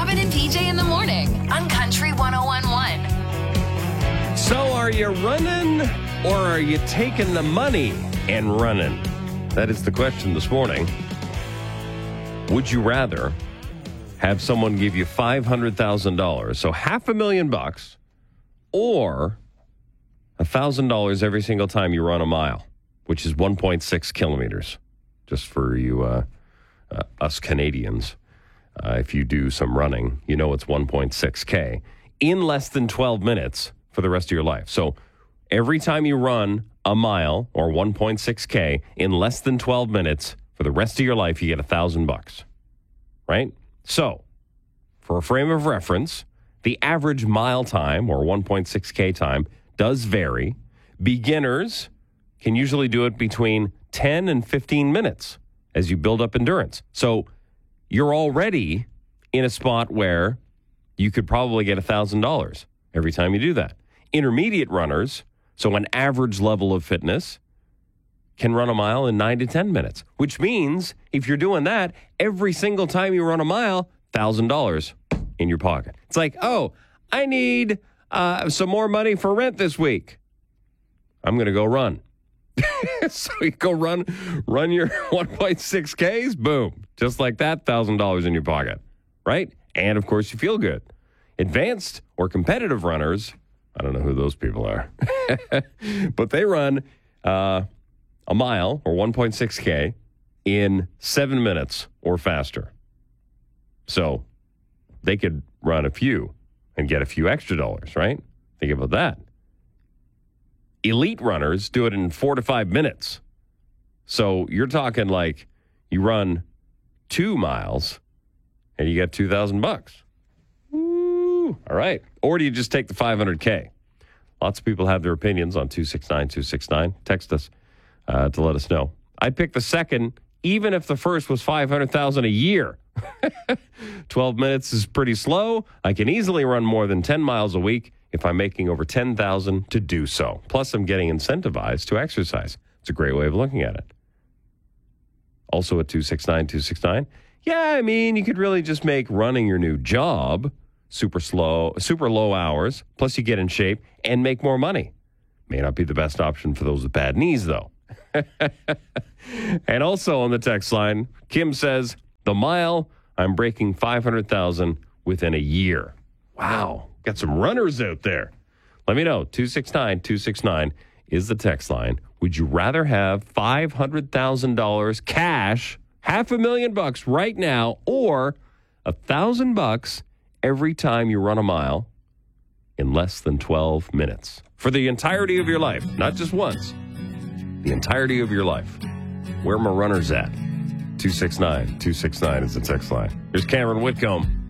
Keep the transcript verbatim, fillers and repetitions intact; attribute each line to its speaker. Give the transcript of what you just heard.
Speaker 1: Robin and P J in the morning on Country one oh one point one.
Speaker 2: So are you running or are you taking the money and running? That is the question this morning. Would you rather have someone give you five hundred thousand dollars, so half a million bucks, or one thousand dollars every single time you run a mile, which is one point six kilometers, just for you uh, uh, us Canadians. Uh, if you do some running, you know it's one point six K in less than twelve minutes for the rest of your life. So every time you run a mile or one point six K in less than twelve minutes for the rest of your life, you get a thousand bucks, right? So for a frame of reference, the average mile time or one point six K time does vary. Beginners can usually do it between ten and fifteen minutes as you build up endurance. So you're already in a spot where you could probably get one thousand dollars every time you do that. Intermediate runners, so an average level of fitness, can run a mile in nine to ten minutes, which means if you're doing that, every single time you run a mile, one thousand dollars in your pocket. It's like, oh, I need uh, some more money for rent this week. I'm going to go run. So you go run, run your one point six Ks, boom. Just like that, one thousand dollars in your pocket, right? And, of course, you feel good. Advanced or competitive runners, I don't know who those people are, but they run uh, a mile or one point six K in seven minutes or faster. So they could run a few and get a few extra dollars, right? Think about that. Elite runners do it in four to five minutes. So you're talking like you run two miles and you get two thousand bucks. Ooh, all right. Or do you just take the five hundred K? Lots of people have their opinions on two six nine two six nine. Text us uh, to let us know. I'd pick the second, even if the first was five hundred thousand a year. twelve minutes is pretty slow. I can easily run more than ten miles a week if I'm making over ten thousand to do so. Plus, I'm getting incentivized to exercise. It's a great way of looking at it. Also at two six nine two six nine. Yeah, I mean, you could really just make running your new job. Super slow, super low hours. Plus, you get in shape and make more money. May not be the best option for those with bad knees, though. And also on the text line, Kim says, the mile, I'm breaking five hundred thousand within a year. Wow. Got some runners out there. Let me know. two six nine two six nine is the text line. Would you rather have five hundred thousand dollars cash, half a million bucks right now, or a thousand bucks every time you run a mile in less than twelve minutes for the entirety of your life? Not just once, the entirety of your life. Where are my runners at? two six nine two six nine is the text line. Here's Cameron Whitcomb.